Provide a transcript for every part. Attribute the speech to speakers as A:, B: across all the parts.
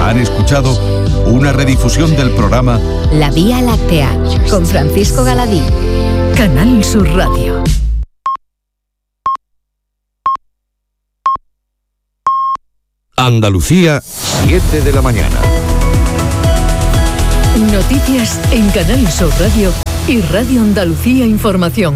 A: Han escuchado una redifusión del programa
B: La Vía Láctea, con Francisco Galadí. Canal Sur Radio.
C: Andalucía, 7 de la mañana.
B: Noticias en Canal Sur Radio y Radio Andalucía Información.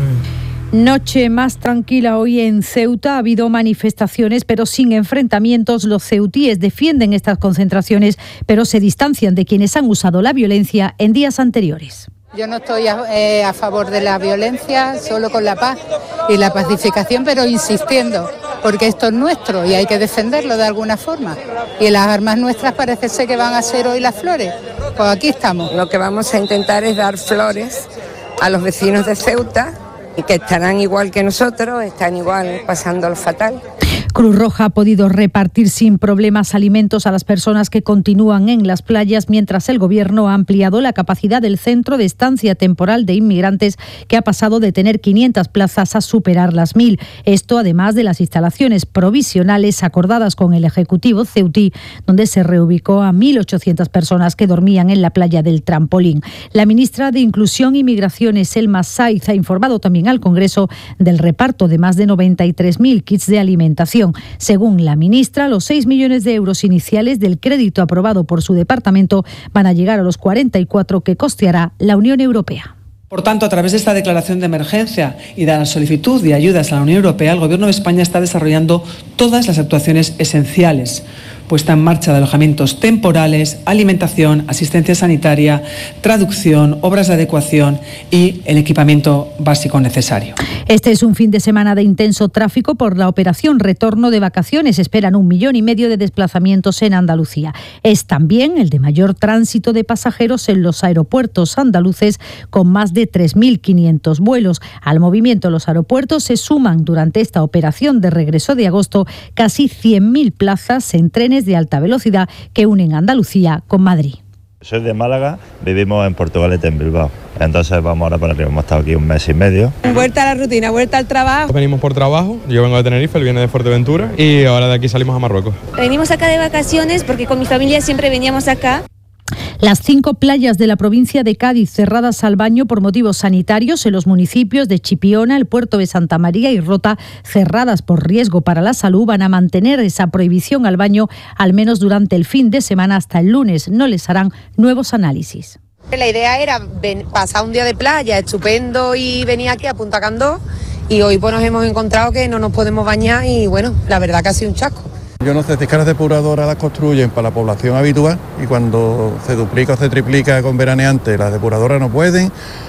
D: Noche más tranquila hoy en Ceuta. Ha habido manifestaciones, pero sin enfrentamientos. Los ceutíes defienden estas concentraciones, pero se distancian de quienes han usado la violencia en días anteriores.
E: Yo no estoy a favor de la violencia, solo con la paz y la pacificación, pero insistiendo, porque esto es nuestro y hay que defenderlo de alguna forma. Y las armas nuestras parece ser que van a ser hoy las flores. Pues aquí estamos.
F: Lo que vamos a intentar es dar flores a los vecinos de Ceuta, y que estarán igual que nosotros, están igual pasando lo fatal.
D: Cruz Roja ha podido repartir sin problemas alimentos a las personas que continúan en las playas, mientras el Gobierno ha ampliado la capacidad del centro de estancia temporal de inmigrantes, que ha pasado de tener 500 plazas a superar las 1.000. Esto además de las instalaciones provisionales acordadas con el Ejecutivo ceutí, donde se reubicó a 1.800 personas que dormían en la playa del Trampolín. La ministra de Inclusión y Migraciones, Selma Saiz, ha informado también al Congreso del reparto de más de 93.000 kits de alimentación. Según la ministra, los 6 millones de euros iniciales del crédito aprobado por su departamento van a llegar a los 44 que costeará la Unión Europea.
G: Por tanto, a través de esta declaración de emergencia y de la solicitud de ayudas a la Unión Europea, el Gobierno de España está desarrollando todas las actuaciones esenciales. Puesta en marcha de alojamientos temporales, alimentación, asistencia sanitaria, traducción, obras de adecuación y el equipamiento básico necesario.
D: Este es un fin de semana de intenso tráfico por la operación Retorno de Vacaciones. Esperan 1,5 millones de desplazamientos en Andalucía. Es también el de mayor tránsito de pasajeros en los aeropuertos andaluces, con más de 3.500 vuelos. Al movimiento de los aeropuertos se suman durante esta operación de regreso de agosto casi 100.000 plazas en trenes de alta velocidad que unen Andalucía con Madrid.
H: Soy de Málaga, vivimos en Portugalete, en Bilbao. Entonces vamos ahora para arriba, hemos estado aquí 1 mes y medio.
F: Vuelta a la rutina, vuelta al trabajo.
I: Venimos por trabajo, yo vengo de Tenerife, él viene de Fuerteventura y ahora de aquí salimos a Marruecos.
J: Venimos acá de vacaciones porque con mi familia siempre veníamos acá.
D: Las 5 playas de la provincia de Cádiz cerradas al baño por motivos sanitarios en los municipios de Chipiona, el puerto de Santa María y Rota, cerradas por riesgo para la salud, van a mantener esa prohibición al baño al menos durante el fin de semana hasta el lunes. No les harán nuevos análisis.
F: La idea era pasar un día de playa estupendo y venir aquí a Punta Candó, y hoy pues nos hemos encontrado que no nos podemos bañar y bueno, la verdad que ha sido un chasco.
K: Yo no sé si es que las depuradoras las construyen para la población habitual y cuando se duplica o se triplica con veraneantes las depuradoras no pueden,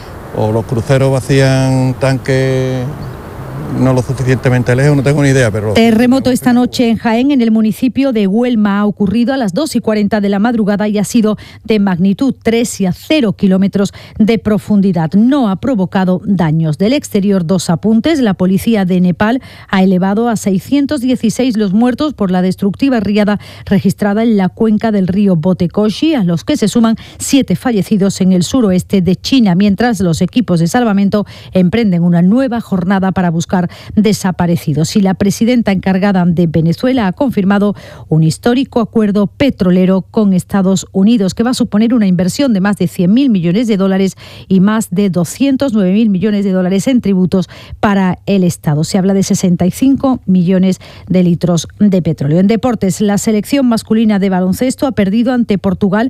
K: o los cruceros vacían tanques no lo suficientemente lejos, no tengo ni idea. Pero
D: terremoto esta noche en Jaén, en el municipio de Huelma. Ha ocurrido a las 2:40 de la madrugada y ha sido de magnitud 3 y a 0 kilómetros de profundidad. No ha provocado daños. Del exterior, 2 apuntes. La policía de Nepal ha elevado a 616 los muertos por la destructiva riada registrada en la cuenca del río Botekoshi, a los que se suman 7 fallecidos en el suroeste de China, mientras los equipos de salvamento emprenden una nueva jornada para buscar desaparecidos. Y la presidenta encargada de Venezuela ha confirmado un histórico acuerdo petrolero con Estados Unidos que va a suponer una inversión de más de 100.000 millones de dólares y más de 209.000 millones de dólares en tributos para el Estado. Se habla de 65 millones de litros de petróleo. En deportes, la selección masculina de baloncesto ha perdido ante Portugal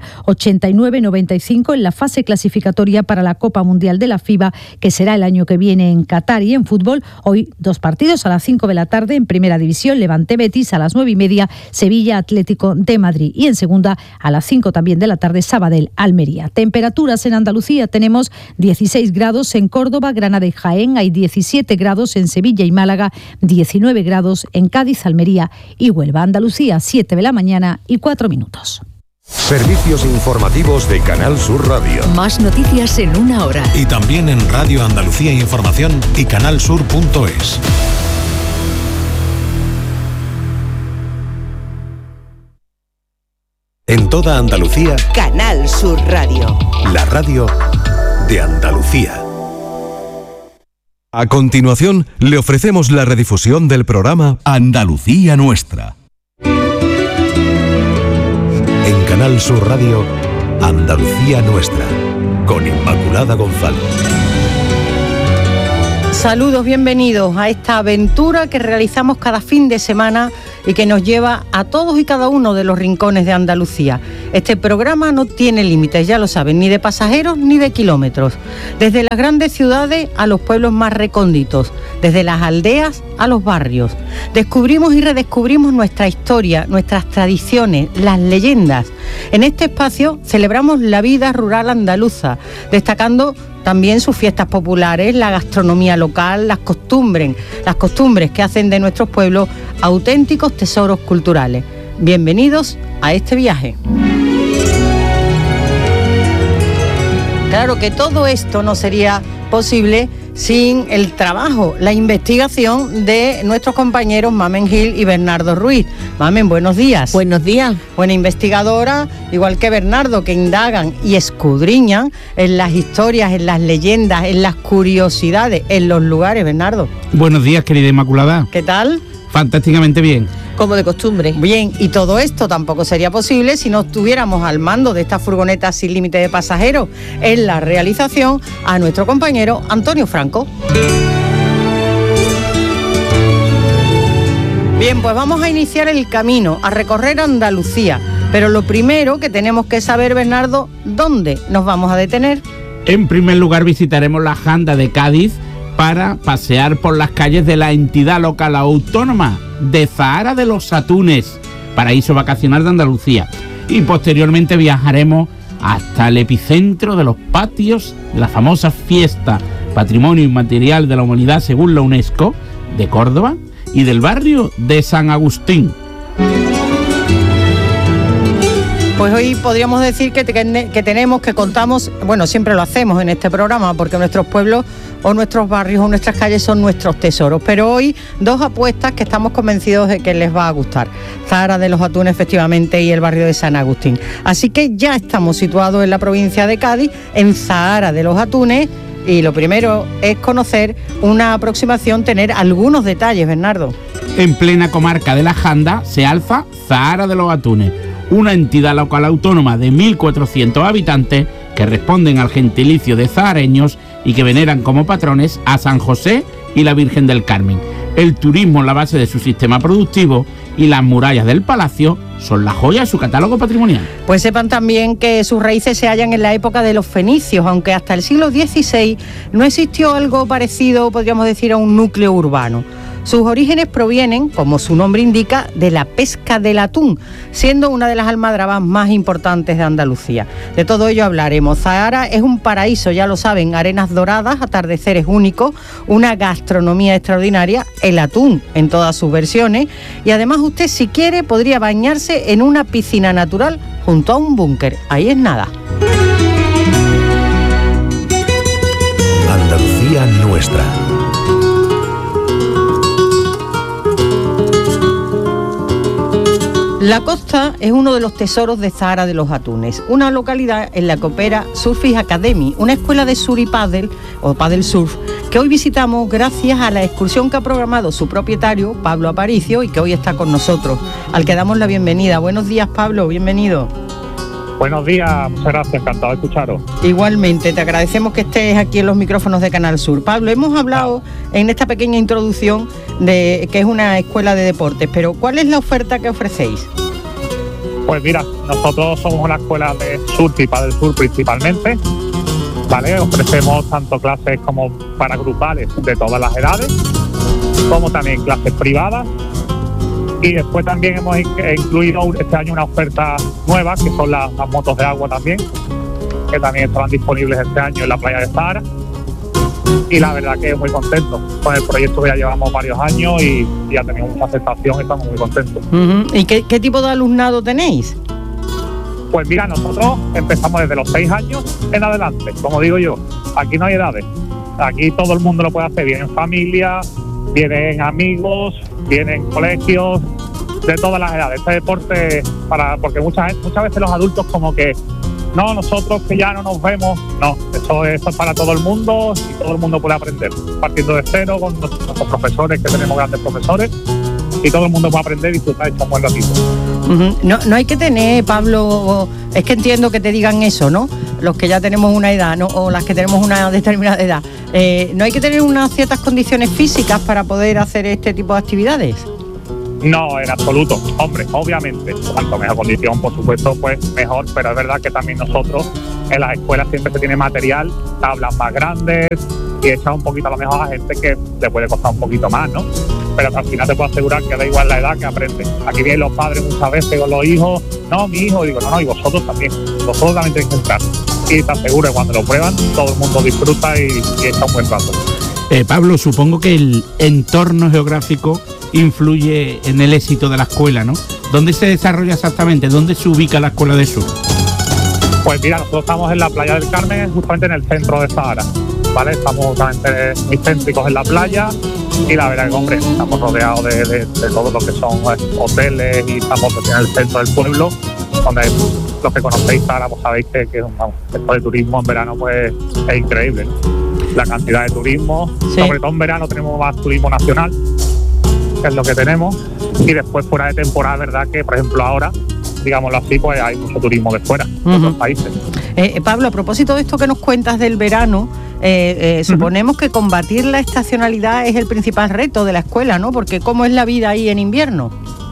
D: 89-95 en la fase clasificatoria para la Copa Mundial de la FIBA, que será el año que viene en Qatar. Y en fútbol, hoy 2 partidos a las 5 de la tarde en Primera División, Levante Betis, a las 9:30 Sevilla Atlético de Madrid, y en Segunda a las 5 también de la tarde Sabadell Almería. Temperaturas en Andalucía: tenemos 16 grados en Córdoba, Granada y Jaén, hay 17 grados en Sevilla y Málaga, 19 grados en Cádiz, Almería y Huelva. Andalucía, 7 de la mañana y 4 minutos.
C: Servicios informativos de Canal Sur Radio.
B: Más noticias en 1 hora.
L: Y también en Radio Andalucía Información y canalsur.es.
C: En toda Andalucía,
B: Canal Sur Radio.
C: la radio de Andalucía. A continuación, le ofrecemos la redifusión del programa Andalucía Nuestra. En Canal
L: Canal Sur Radio, Andalucía Nuestra, con Inmaculada González.
M: Saludos, bienvenidos a esta aventura que realizamos cada fin de semana y que nos lleva a todos y cada uno de los rincones de Andalucía. Este programa no tiene límites, ya lo saben, ni de pasajeros ni de kilómetros. Desde las grandes ciudades a los pueblos más recónditos, desde las aldeas a los barrios. Descubrimos y redescubrimos nuestra historia, nuestras tradiciones, las leyendas. En este espacio celebramos la vida rural andaluza, destacando también sus fiestas populares, la gastronomía local, las costumbres que hacen de nuestros pueblos auténticos tesoros culturales. Bienvenidos a este viaje. Claro que todo esto no sería posible sin el trabajo, la investigación de nuestros compañeros Mamen Gil y Bernardo Ruiz. Mamen, buenos días.
N: Buenos días.
M: Buena investigadora, igual que Bernardo, que indagan y escudriñan en las historias, en las leyendas, en las curiosidades, en los lugares. Bernardo.
O: Buenos días, querida Inmaculada.
M: ¿Qué tal?
O: Fantásticamente bien.
N: Como de costumbre.
M: Bien, y todo esto tampoco sería posible si no estuviéramos al mando de esta furgoneta sin límite de pasajeros. En la realización, a nuestro compañero Antonio Franco. Bien, pues vamos a iniciar el camino, a recorrer Andalucía. Pero lo primero que tenemos que saber, Bernardo, ¿dónde nos vamos a detener?
O: En primer lugar, visitaremos la Janda de Cádiz para pasear por las calles de la entidad local autónoma de Zahara de los Atunes, paraíso vacacional de Andalucía. Y posteriormente viajaremos hasta el epicentro de los patios de la famosa fiesta Patrimonio Inmaterial de la Humanidad según la UNESCO de Córdoba y del barrio de San Agustín.
M: Pues hoy podríamos decir que contamos, bueno, siempre lo hacemos en este programa, porque nuestros pueblos o nuestros barrios o nuestras calles son nuestros tesoros. Pero hoy dos apuestas que estamos convencidos de que les va a gustar. Zahara de los Atunes, efectivamente, y el barrio de San Agustín. Así que ya estamos situados en la provincia de Cádiz, en Zahara de los Atunes, y lo primero es conocer una aproximación, tener algunos detalles, Bernardo.
O: En plena comarca de la Janda se alza Zahara de los Atunes, una entidad local autónoma de 1.400 habitantes que responden al gentilicio de zahareños y que veneran como patrones a San José y la Virgen del Carmen. El turismo es la base de su sistema productivo y las murallas del palacio son la joya de su catálogo patrimonial.
M: Pues sepan también que sus raíces se hallan en la época de los fenicios, aunque hasta el siglo XVI no existió algo parecido, podríamos decir, a un núcleo urbano. Sus orígenes provienen, como su nombre indica, de la pesca del atún, siendo una de las almadrabas más importantes de Andalucía. De todo ello hablaremos. Zahara es un paraíso, ya lo saben, arenas doradas, atardeceres únicos, una gastronomía extraordinaria, el atún en todas sus versiones, y además usted, si quiere, podría bañarse en una piscina natural junto a un búnker. Ahí es nada.
L: Andalucía Nuestra.
M: La costa es uno de los tesoros de Zahara de los Atunes, una localidad en la que opera Surfing Academy, una escuela de surf y paddle, o paddle surf, que hoy visitamos gracias a la excursión que ha programado su propietario, Pablo Aparicio, y que hoy está con nosotros, al que damos la bienvenida. Buenos días, Pablo, bienvenido.
P: Buenos días, muchas gracias, encantado de escucharos.
M: Igualmente, te agradecemos que estés aquí en los micrófonos de Canal Sur. Pablo, hemos hablado en esta pequeña introducción de que es una escuela de deportes, pero ¿cuál es la oferta que ofrecéis?
P: Pues mira, nosotros somos una escuela de surf y paddle surf principalmente, ¿vale? Ofrecemos tanto clases como para grupales de todas las edades, como también clases privadas. Y después también hemos incluido este año una oferta nueva, que son las motos de agua también, que también estarán disponibles este año en la playa de Zahara. Y la verdad que muy contento con el proyecto, que ya llevamos varios años y ya tenemos mucha aceptación y estamos muy contentos.
M: ¿Y qué tipo de alumnado tenéis?
P: Pues mira, nosotros empezamos desde los 6 años en adelante, como digo yo. Aquí no hay edades, aquí todo el mundo lo puede hacer, vienen familias, vienen amigos, vienen colegios, de todas las edades. Este deporte, porque muchas veces los adultos como que, no, nosotros que ya no nos vemos, no, eso es para todo el mundo y todo el mundo puede aprender, partiendo de cero con nuestros profesores, que tenemos grandes profesores, y todo el mundo puede aprender y disfrutar de estos buen ratito.
M: No hay que tener, Pablo, es que entiendo que te digan eso, ¿no? Los que ya tenemos una edad, ¿no? O las que tenemos una determinada edad. ¿No hay que tener unas ciertas condiciones físicas para poder hacer este tipo de actividades?
P: No, en absoluto. Hombre, obviamente, cuanto mejor condición, por supuesto, pues mejor, pero es verdad que también nosotros en las escuelas siempre se tiene material, tablas más grandes y echar un poquito a lo mejor a gente que le puede costar un poquito más, ¿no? Pero al final te puedo asegurar que da igual la edad que aprende. Aquí vienen los padres muchas veces con los hijos, no, mi hijo, digo, no, y vosotros también tenéis que entrar. Y te aseguro que cuando lo prueban, todo el mundo disfruta y echa un buen rato.
O: Pablo, supongo que el entorno geográfico influye en el éxito de la escuela, ¿no? ¿Dónde se desarrolla exactamente? ¿Dónde se ubica la Escuela de Surf?
P: Pues mira, nosotros estamos en la playa del Carmen, justamente en el centro de Zahara, ¿vale? Estamos justamente muy céntricos en la playa y la verdad que, hombre, estamos rodeados de todo lo que son hoteles y estamos en el centro del pueblo, donde los que conocéis Zahara pues sabéis que esto de turismo en verano pues es increíble. La cantidad de turismo, sí. Sobre todo en verano tenemos más turismo nacional, que es lo que tenemos, y después fuera de temporada, verdad que por ejemplo ahora, digámoslo así, pues hay mucho turismo de fuera, de otros países.
M: Pablo, a propósito de esto que nos cuentas del verano, suponemos que combatir la estacionalidad es el principal reto de la escuela, ¿no? Porque ¿cómo es la vida ahí en invierno?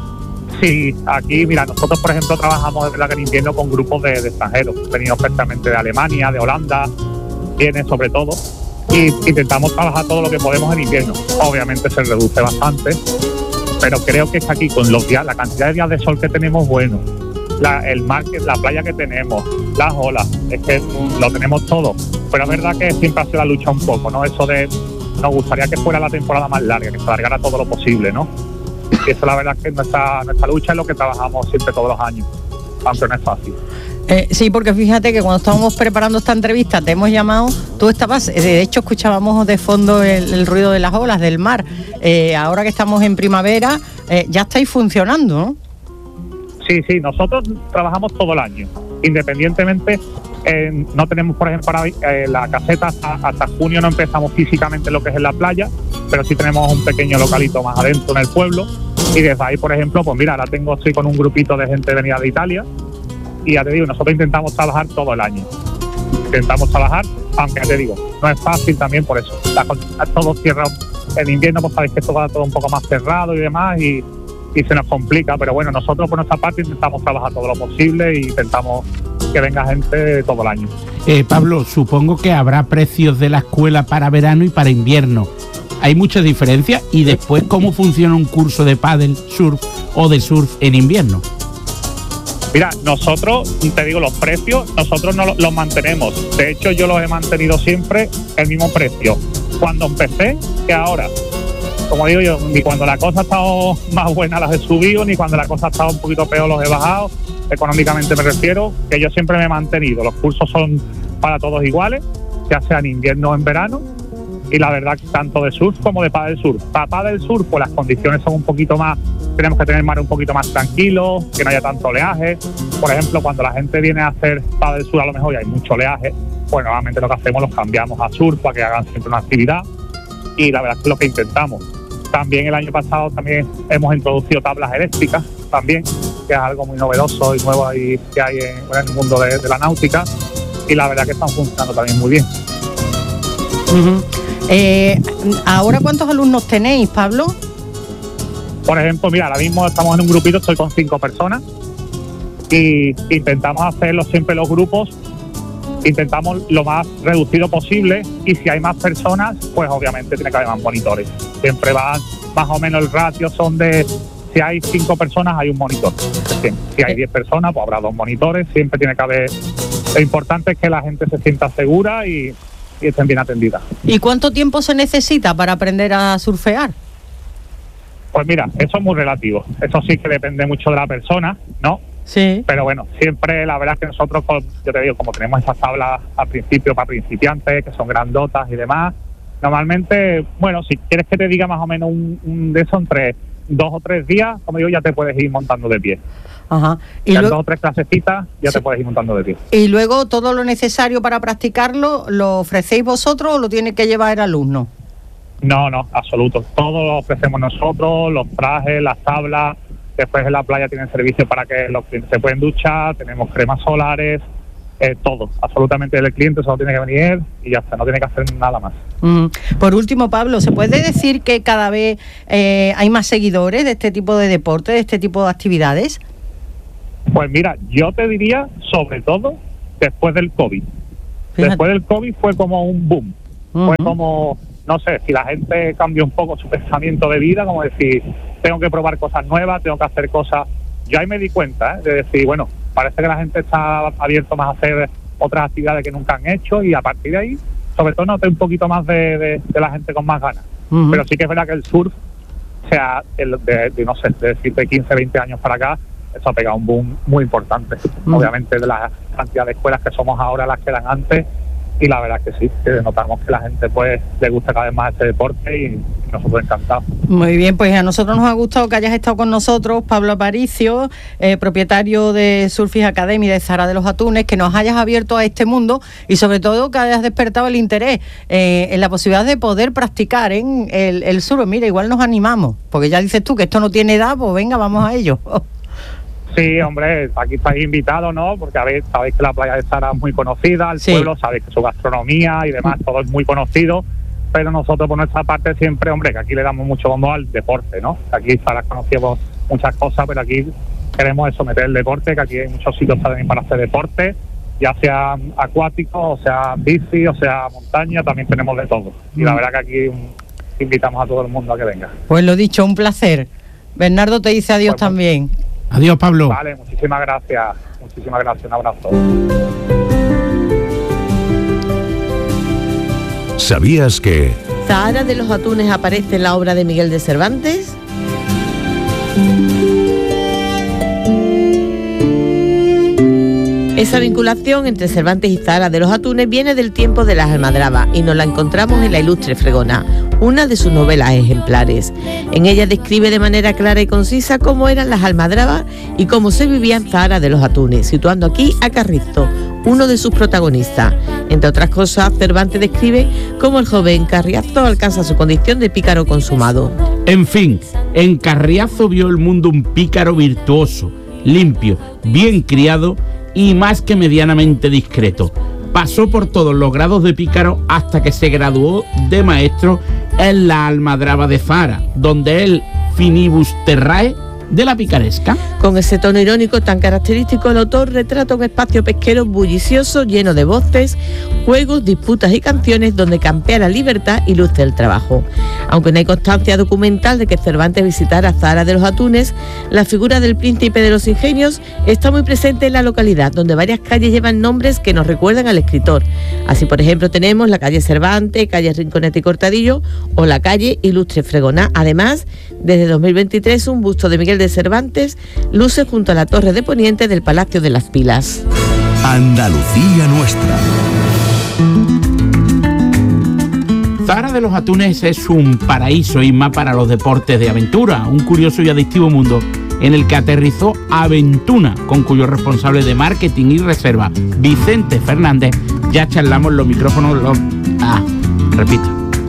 P: Sí, aquí, mira, nosotros por ejemplo trabajamos en invierno con grupos de extranjeros, venidos especialmente de Alemania, de Holanda, vienen sobre todo, y intentamos trabajar todo lo que podemos en invierno. Obviamente se reduce bastante, pero creo que es aquí con los días, la cantidad de días de sol que tenemos, bueno, el mar, la playa que tenemos, las olas, es que lo tenemos todo. Pero es verdad que siempre ha sido la lucha un poco, ¿no? Eso de, nos gustaría que fuera la temporada más larga, que se alargara todo lo posible, ¿no? Y eso la verdad que nuestra lucha es lo que trabajamos siempre todos los años, aunque no es fácil.
M: Sí, porque fíjate que cuando estábamos preparando esta entrevista te hemos llamado, tú estabas, de hecho escuchábamos de fondo el ruido de las olas, del mar. Ahora que estamos en primavera, ya estáis funcionando, ¿no?
P: Sí, nosotros trabajamos todo el año, independientemente, no tenemos, por ejemplo, la caseta hasta junio no empezamos físicamente lo que es en la playa, pero sí tenemos un pequeño localito más adentro en el pueblo, y desde ahí, por ejemplo, pues mira, ahora estoy con un grupito de gente venida de Italia, y ya te digo, nosotros intentamos trabajar todo el año. Intentamos trabajar, aunque ya te digo, no es fácil también por eso. Todo cierra en invierno, pues sabéis que esto va todo un poco más cerrado y demás, y se nos complica, pero bueno, nosotros por nuestra parte intentamos trabajar todo lo posible e intentamos que venga gente todo el año.
O: Pablo, supongo que habrá precios de la escuela para verano y para invierno. ¿Hay mucha diferencia? Y después, ¿cómo funciona un curso de pádel, surf o de surf en invierno?
P: Mira, nosotros, te digo, los precios, nosotros no los mantenemos. De hecho, yo los he mantenido siempre el mismo precio. Cuando empecé, que ahora. Como digo yo, ni cuando la cosa ha estado más buena las he subido, ni cuando la cosa ha estado un poquito peor los he bajado. Económicamente me refiero, que yo siempre me he mantenido. Los cursos son para todos iguales, ya sea en invierno o en verano. Y la verdad, tanto de surf como de pádel surf. Para pádel surf, pues las condiciones son un poquito más, tenemos que tener mar un poquito más tranquilo, que no haya tanto oleaje. Por ejemplo, cuando la gente viene a hacer pádel surf a lo mejor y hay mucho oleaje, pues normalmente lo que hacemos los cambiamos a surf para que hagan siempre una actividad. Y la verdad es que es lo que intentamos. También el año pasado también hemos introducido tablas eléctricas también, que es algo muy novedoso y nuevo ahí que hay en el mundo de la náutica, y la verdad que están funcionando también muy bien.
M: ¿Ahora cuántos alumnos tenéis, Pablo?
P: Por ejemplo, mira, ahora mismo estamos en un grupito, estoy con 5 personas y intentamos hacerlo siempre los grupos, intentamos lo más reducido posible, y si hay más personas, pues obviamente tiene que haber más monitores. Siempre van más o menos, el ratio son de, si hay 5 personas hay un monitor. Si hay 10 personas, pues habrá 2 monitores, siempre tiene que haber. Lo importante es que la gente se sienta segura y estén bien atendidas.
M: ¿Y cuánto tiempo se necesita para aprender a surfear?
P: Pues mira, eso es muy relativo. Eso sí que depende mucho de la persona, ¿no?
M: Sí.
P: Pero bueno, siempre la verdad es que nosotros, yo te digo, como tenemos esas tablas al principio para principiantes, que son grandotas y demás, normalmente, bueno, si quieres que te diga más o menos un de eso entre 2 o 3 días, como digo, ya te puedes ir montando de pie.
M: Ajá.
P: Y en 2 o 3 clasecitas ya sí, te puedes ir montando de pie.
M: Y luego todo lo necesario para practicarlo, ¿lo ofrecéis vosotros o lo tiene que llevar el alumno?
P: No, absoluto. Todo lo ofrecemos nosotros, los trajes, las tablas, Después en la playa tienen servicio para que los clientes se pueden duchar, tenemos cremas solares, todo, absolutamente. El cliente solo tiene que venir y ya está, no tiene que hacer nada más.
M: Por último, Pablo, ¿se puede decir que cada vez hay más seguidores de este tipo de deporte, de este tipo de actividades?
P: Pues mira, yo te diría, sobre todo, después del COVID.
M: Fíjate.
P: Después del COVID fue como un boom. Fue como, no sé, si la gente cambió un poco su pensamiento de vida, como decir, tengo que probar cosas nuevas, tengo que hacer cosas. Yo ahí me di cuenta, de decir, bueno, parece que la gente está abierto más a hacer otras actividades que nunca han hecho, y a partir de ahí, sobre todo, noté un poquito más de la gente con más ganas. Pero sí que es verdad que el surf, o sea, no sé, de decir, de 15, 20 años para acá, eso ha pegado un boom muy importante. Obviamente, de la cantidad de escuelas que somos ahora las que eran antes, y la verdad es que sí, que notamos que la gente pues le gusta cada vez más este deporte, y nosotros encantados.
M: Muy bien, pues a nosotros nos ha gustado que hayas estado con nosotros, Pablo Aparicio, propietario de Surfing Academy de Zahara de los Atunes, que nos hayas abierto a este mundo y sobre todo que hayas despertado el interés en la posibilidad de poder practicar el surf. Mira, igual nos animamos, porque ya dices tú que esto no tiene edad, pues venga, vamos a ello.
P: Sí, hombre, aquí estáis invitados, ¿no? Porque sabéis que la playa de Zahara es muy conocida, el pueblo, sabéis que su gastronomía y demás, todo es muy conocido, pero nosotros por nuestra parte siempre, hombre, que aquí le damos mucho bombo al deporte, ¿no? Aquí Zahara conocíamos muchas cosas, pero aquí queremos eso, meter el deporte, que aquí hay muchos sitios también para hacer deporte, ya sea acuático, o sea bici, o sea montaña, también tenemos de todo. Y la verdad que aquí invitamos a todo el mundo a que venga.
M: Pues lo dicho, un placer. Bernardo te dice adiós también.
O: Adiós, Pablo.
P: Vale, muchísimas gracias, un abrazo.
L: ¿Sabías que
N: Zahara de los Atunes aparece en la obra de Miguel de Cervantes? Esa vinculación entre Cervantes y Zahara de los Atunes viene del tiempo de las almadrabas y nos la encontramos en La Ilustre Fregona, una de sus novelas ejemplares. En ella describe de manera clara y concisa cómo eran las almadrabas y cómo se vivía en Zahara de los Atunes, situando aquí a Carrizo, uno de sus protagonistas. Entre otras cosas, Cervantes describe cómo el joven Carriazo alcanza su condición de pícaro consumado.
O: En fin, en Carriazo vio el mundo un pícaro virtuoso, limpio, bien criado y más que medianamente discreto. Pasó por todos los grados de pícaro hasta que se graduó de maestro en la almadraba de Zahara, donde él finibus terrae de la picaresca.
N: Con ese tono irónico tan característico, el autor retrata un espacio pesquero bullicioso, lleno de voces, juegos, disputas y canciones, donde campea la libertad y luce el trabajo. Aunque no hay constancia documental de que Cervantes visitara Zahara de los Atunes, la figura del príncipe de los ingenios está muy presente en la localidad, donde varias calles llevan nombres que nos recuerdan al escritor. Así, por ejemplo, tenemos la calle Cervantes, calle Rinconete y Cortadillo o la calle Ilustre Fregona. Además, desde 2023, un busto de Miguel de Cervantes luce junto a la torre de poniente del Palacio de las Pilas.
L: Andalucía nuestra.
O: Zahara de los Atunes es un paraíso, Isma, para los deportes de aventura, un curioso y adictivo mundo en el que aterrizó Aventuna, con cuyo responsable de marketing y reserva, Vicente Fernández, ya charlamos los micrófonos. Repito.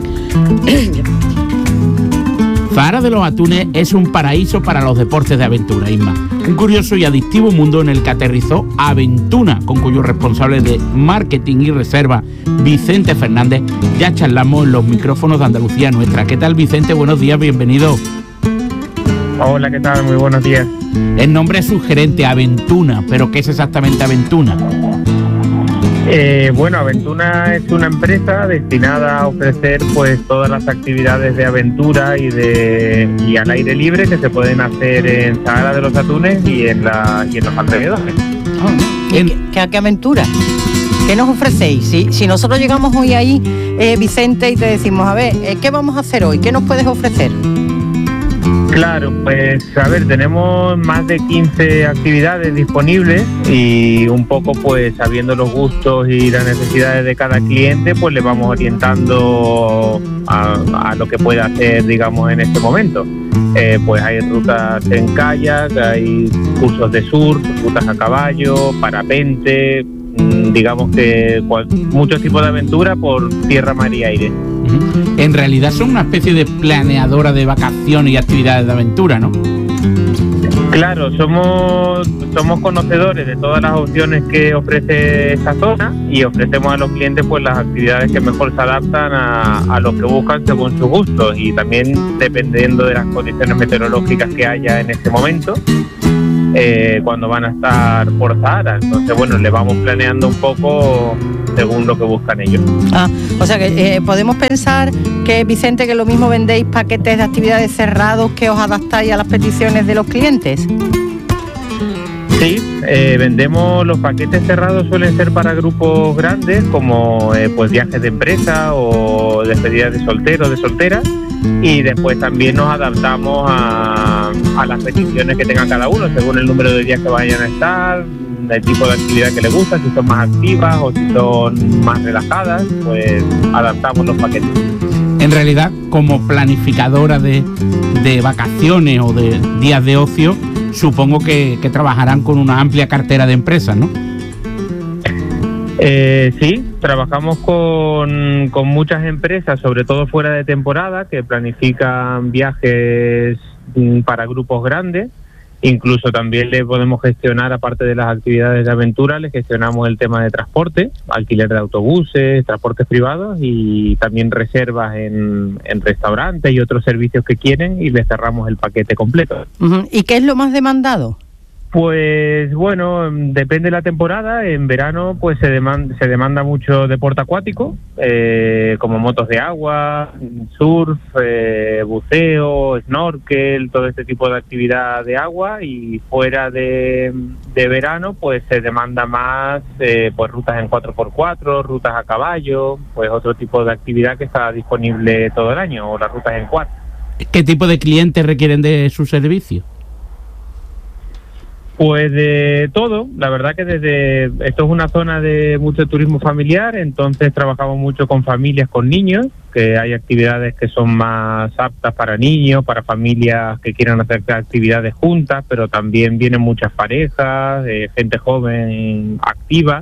O: Zahara de los Atunes es un paraíso para los deportes de aventura, Isma. Un curioso y adictivo mundo en el que aterrizó Aventuna, con cuyo responsable de marketing y reserva, Vicente Fernández, ya charlamos en los micrófonos de Andalucía Nuestra. ¿Qué tal, Vicente? Buenos días, bienvenido.
Q: Hola, ¿qué tal? Muy buenos días.
O: El nombre es sugerente, Aventuna, pero ¿qué es exactamente Aventuna?
Q: Bueno, Aventuna es una empresa destinada a ofrecer pues todas las actividades de aventura y al aire libre que se pueden hacer en Zahara de los Atunes y en los alrededores.
M: ¿Qué aventura? ¿Qué nos ofrecéis? Si nosotros llegamos hoy ahí, Vicente, y te decimos, a ver, ¿qué vamos a hacer hoy? ¿Qué nos puedes ofrecer?
Q: Claro, pues a ver, tenemos más de 15 actividades disponibles y un poco pues sabiendo los gustos y las necesidades de cada cliente, pues le vamos orientando a lo que pueda hacer, digamos, en este momento. Pues hay rutas en kayak, hay cursos de surf, rutas a caballo, parapente, digamos que muchos tipos de aventura por tierra, mar y aire.
O: En realidad son una especie de planeadora de vacaciones y actividades de aventura, ¿no?
Q: Claro, somos conocedores de todas las opciones que ofrece esta zona y ofrecemos a los clientes pues las actividades que mejor se adaptan a lo que buscan según sus gustos y también dependiendo de las condiciones meteorológicas que haya en este momento. Cuando van a estar por Zahara. Entonces, bueno, le vamos planeando un poco según lo que buscan ellos.
M: O sea que podemos pensar que, Vicente, que lo mismo vendéis paquetes de actividades cerrados que os adaptáis a las peticiones de los clientes.
Q: Sí, vendemos los paquetes cerrados, suelen ser para grupos grandes como pues viajes de empresa o despedidas de solteros, de solteras. Y después también nos adaptamos a las peticiones que tenga cada uno, según el número de días que vayan a estar, el tipo de actividad que les gusta, si son más activas o si son más relajadas, pues adaptamos los paquetes.
O: En realidad, como planificadora de vacaciones o de días de ocio, supongo que trabajarán con una amplia cartera de empresas, ¿no?
Q: Sí, trabajamos con muchas empresas, sobre todo fuera de temporada, que planifican viajes para grupos grandes. Incluso también le podemos gestionar, aparte de las actividades de aventura, le gestionamos el tema de transporte, alquiler de autobuses, transportes privados y también reservas en restaurantes y otros servicios que quieren y les cerramos el paquete completo.
M: ¿Y qué es lo más demandado?
Q: Pues bueno, depende de la temporada. En verano pues se demanda mucho deporte acuático, como motos de agua, surf, buceo, snorkel, todo este tipo de actividad de agua. Y fuera de verano pues se demanda más pues rutas en 4x4, rutas a caballo, pues otro tipo de actividad que está disponible todo el año, o las rutas en quad.
O: ¿Qué tipo de clientes requieren de su servicio?
Q: Pues de todo, la verdad que esto es una zona de mucho turismo familiar, entonces trabajamos mucho con familias con niños, que hay actividades que son más aptas para niños, para familias que quieran hacer actividades juntas, pero también vienen muchas parejas, gente joven activa,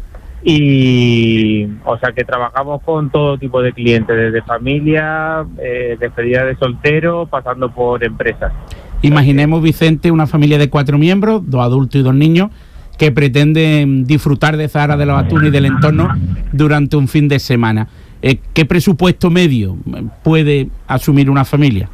Q: y o sea que trabajamos con todo tipo de clientes, desde familia, despedida de soltero, pasando por empresas.
O: Imaginemos, Vicente, una familia de 4 miembros, 2 adultos y 2 niños, que pretenden disfrutar de Zahara de los Atunes y del entorno durante un fin de semana. ¿Qué presupuesto medio puede asumir una familia?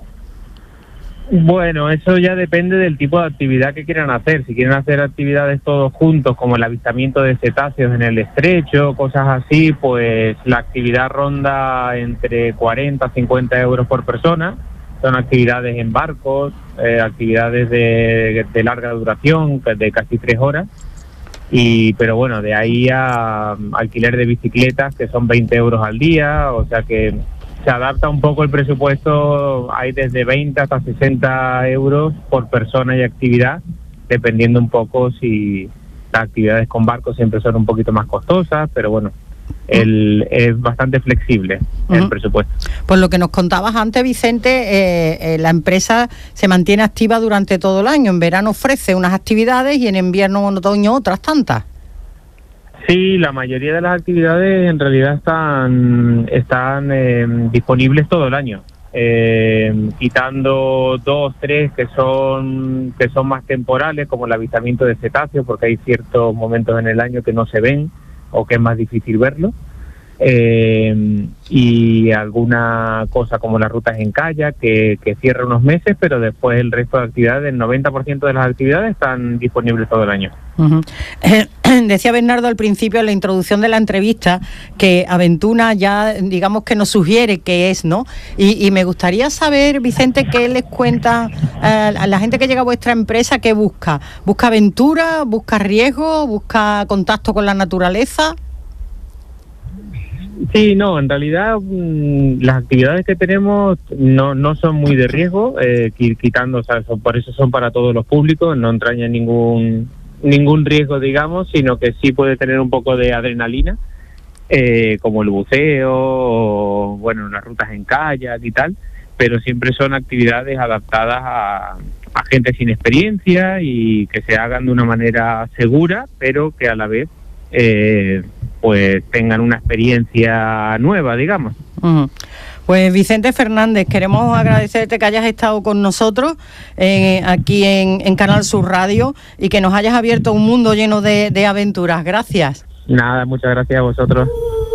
Q: Bueno, eso ya depende del tipo de actividad que quieran hacer. Si quieren hacer actividades todos juntos, como el avistamiento de cetáceos en el estrecho, cosas así, pues la actividad ronda entre 40 a 50 euros por persona. Son actividades en barcos, actividades de larga duración, de casi 3 horas. Pero bueno, de ahí a alquiler de bicicletas, que son 20 euros al día, o sea que se adapta un poco el presupuesto, hay desde 20 hasta 60 euros por persona y actividad, dependiendo un poco si las actividades con barcos siempre son un poquito más costosas, pero bueno, es bastante flexible el presupuesto.
M: Pues lo que nos contabas antes, Vicente, la empresa se mantiene activa durante todo el año. En verano ofrece unas actividades y en invierno o en otoño otras tantas.
Q: Sí, la mayoría de las actividades en realidad están disponibles todo el año, quitando 2, 3 que son más temporales, como el avistamiento de cetáceos, porque hay ciertos momentos en el año que no se ven o que es más difícil verlo, y alguna cosa como las rutas en kayak que cierra unos meses, pero después el resto de actividades, el 90% de las actividades están disponibles todo el año.
M: Decía Bernardo al principio, en la introducción de la entrevista, que Aventuna ya, digamos que nos sugiere qué es, ¿no? Y me gustaría saber, Vicente, qué les cuenta a la gente que llega a vuestra empresa, qué busca. ¿Busca aventura? ¿Busca riesgo? ¿Busca contacto con la naturaleza?
Q: Sí, no, en realidad las actividades que tenemos no son muy de riesgo, quitando, o sea, por eso son para todos los públicos, no entrañan ningún riesgo, digamos, sino que sí puede tener un poco de adrenalina, como el buceo, o, bueno, las rutas en kayak y tal, pero siempre son actividades adaptadas a gente sin experiencia y que se hagan de una manera segura, pero que a la vez pues tengan una experiencia nueva, digamos.
M: Pues Vicente Fernández, queremos agradecerte que hayas estado con nosotros aquí en Canal Sur Radio y que nos hayas abierto un mundo lleno de aventuras. Gracias.
Q: Nada, muchas gracias a vosotros.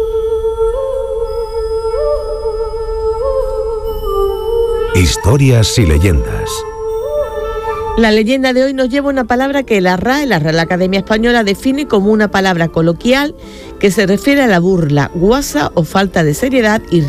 L: Historias y leyendas.
N: La leyenda de hoy nos lleva una palabra que la RAE, la Real Academia Española, define como una palabra coloquial que se refiere a la burla, guasa o falta de seriedad y